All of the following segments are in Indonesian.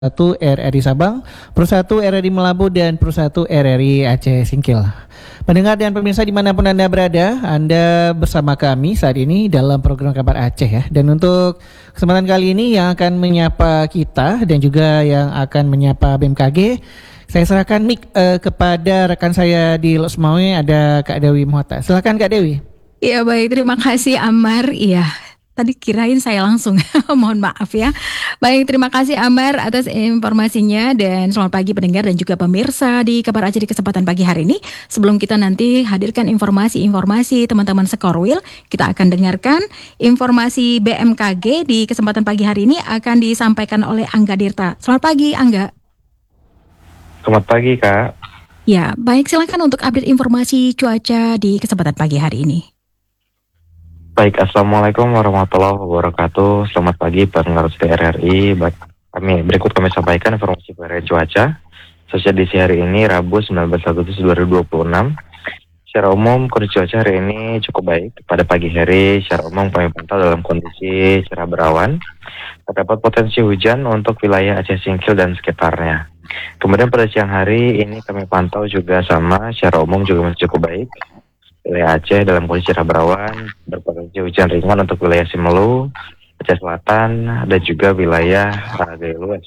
Satu RRI Sabang, Persatu RRI Melabu, dan Persatu RRI Aceh Singkil. Pendengar dan pemirsa dimanapun Anda berada, Anda bersama kami saat ini dalam program Kabar Aceh ya. Dan untuk kesempatan kali ini yang akan menyapa kita dan juga yang akan menyapa BMKG, saya serahkan mic kepada rekan saya di Losmawe, ada Kak Dewi Mohta. Silakan Kak Dewi. Iya baik, terima kasih Amar. Iya, tadi kirain saya langsung, mohon maaf ya. Baik, terima kasih Amar atas informasinya dan selamat pagi pendengar dan juga pemirsa di Kabar Aceh di kesempatan pagi hari ini. Sebelum kita nanti hadirkan informasi-informasi teman-teman Sekorwil, kita akan dengarkan informasi BMKG di kesempatan pagi hari ini akan disampaikan oleh Angga Dirta. Selamat pagi Angga. Selamat pagi Kak. Ya, baik, silakan untuk update informasi cuaca di kesempatan pagi hari ini. Baik, Assalamualaikum warahmatullahi wabarakatuh. Selamat pagi pendengar RRI. Berikut kami sampaikan informasi perihal cuaca sosial edisi hari ini Rabu 19 Agustus 2026. Secara umum kondisi cuaca hari ini cukup baik. Pada pagi hari secara umum kami pantau dalam kondisi cerah berawan. Terdapat potensi hujan untuk wilayah Aceh Singkil dan sekitarnya. Kemudian pada siang hari ini kami pantau juga sama, secara umum juga masih cukup baik. Wilayah Aceh dalam kondisi cerah berawan, berpotensi hujan ringan untuk wilayah Simelu, Aceh Selatan, dan juga wilayah Gaya Lues.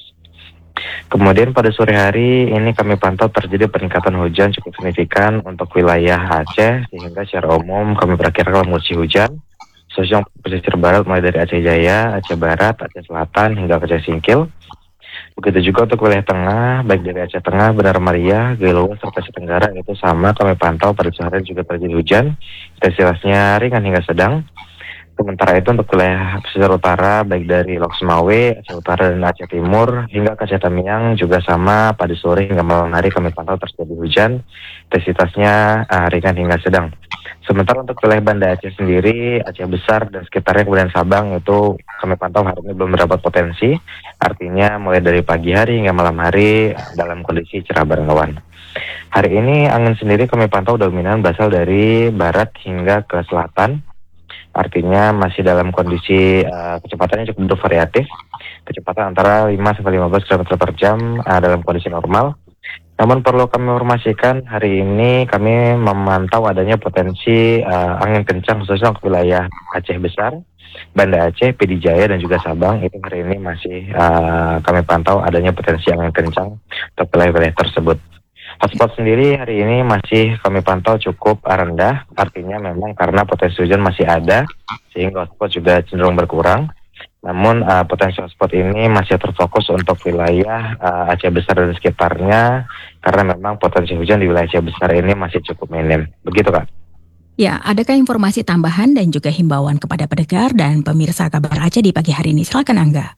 Kemudian pada sore hari ini kami pantau terjadi peningkatan hujan cukup signifikan untuk wilayah Aceh, sehingga secara umum kami perkirakan musim hujan khususnya pesisir barat mulai dari Aceh Jaya, Aceh Barat, Aceh Selatan, hingga Aceh Singkil. Begitu juga untuk wilayah tengah, baik dari Aceh Tengah, Benar Maria, Gaya Lues, serta Aceh Tenggara, itu sama kami pantau pada sore juga terjadi hujan, intensitasnya ringan hingga sedang. Sementara itu untuk wilayah pesisir utara, baik dari Lok Sumawe, Aceh Utara, dan Aceh Timur, hingga ke Aceh Tamiang juga sama pada sore hingga malam hari kami pantau terjadi hujan, intensitasnya ringan hingga sedang. Sementara untuk wilayah Banda Aceh sendiri, Aceh Besar dan sekitarnya kemudian Sabang itu kami pantau hari ini belum mendapat potensi, artinya mulai dari pagi hari hingga malam hari dalam kondisi cerah berawan. Hari ini angin sendiri kami pantau dominan berasal dari barat hingga ke selatan, artinya masih dalam kondisi kecepatannya cukup bervariatif, kecepatan antara 5-15 km per jam dalam kondisi normal. Namun perlu kami informasikan hari ini kami memantau adanya potensi angin kencang khususnya untuk wilayah Aceh Besar, Banda Aceh, Pidi Jaya, dan juga Sabang. Itu hari ini masih kami pantau adanya potensi angin kencang untuk wilayah-wilayah tersebut. Hotspot sendiri hari ini masih kami pantau cukup rendah, artinya memang karena potensi hujan masih ada sehingga hotspot juga cenderung berkurang. Namun potensi hotspot ini masih terfokus untuk wilayah Aceh Besar dan sekitarnya karena memang potensi hujan di wilayah Aceh Besar ini masih cukup minim. Begitu Kak. Ya, adakah informasi tambahan dan juga himbauan kepada pendengar dan pemirsa Kabar Aceh di pagi hari ini? Silakan Angga.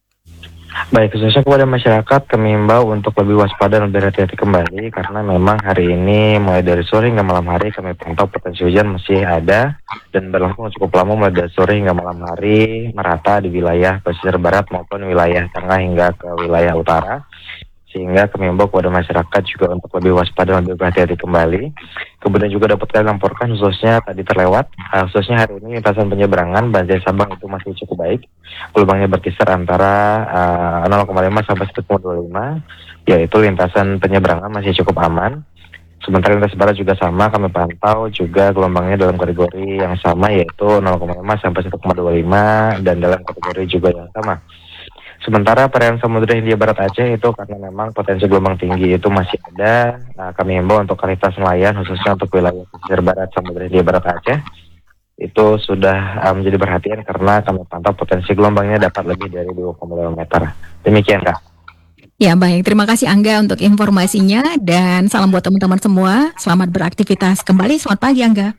Baik, khususnya kepada masyarakat kami himbau untuk lebih waspada dan berhati-hati kembali karena memang hari ini mulai dari sore hingga malam hari kami pantau potensi hujan masih ada dan berlangsung cukup lama mulai dari sore hingga malam hari merata di wilayah pesisir barat maupun wilayah tengah hingga ke wilayah utara, sehingga kami himbau kepada masyarakat juga untuk lebih waspada dan lebih berhati-hati kembali. Kemudian juga dapat kami laporkan khususnya tadi terlewat, khususnya hari ini lintasan penyeberangan Banjai Sabang itu masih cukup baik. Gelombangnya berkisar antara 0,5 sampai 1,25, yaitu lintasan penyeberangan masih cukup aman. Sementara lintas barat juga sama, kami pantau juga gelombangnya dalam kategori yang sama, yaitu 0,5 sampai 1,25 dan dalam kategori juga yang sama. Sementara perairan Samudra Hindia Barat Aceh itu karena memang potensi gelombang tinggi itu masih ada, kami himbau untuk kualitas nelayan khususnya untuk wilayah pesisir barat Samudra Hindia Barat Aceh itu sudah menjadi perhatian karena kami pantau potensi gelombangnya dapat lebih dari 2,5 meter. Demikian Kak. Ya baik, terima kasih Angga untuk informasinya dan salam buat teman-teman semua. Selamat beraktivitas kembali. Selamat pagi Angga.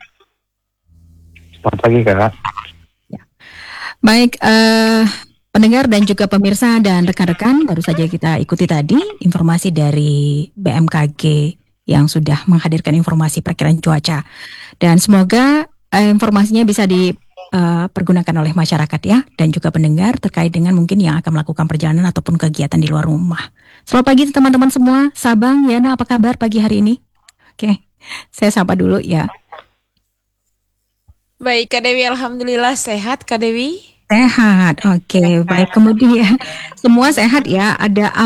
Selamat pagi Kak. Ya. Baik, pendengar dan juga pemirsa dan rekan-rekan, baru saja kita ikuti tadi informasi dari BMKG yang sudah menghadirkan informasi perkiraan cuaca. Dan semoga informasinya bisa dipergunakan oleh masyarakat ya, dan juga pendengar terkait dengan mungkin yang akan melakukan perjalanan ataupun kegiatan di luar rumah. Selamat pagi teman-teman semua. Sabang, Yana, apa kabar pagi hari ini? Oke, saya sapa dulu ya. Baik Kak Dewi, alhamdulillah sehat Kak Dewi. Sehat, oke, baik. Kemudian semua sehat ya. Ada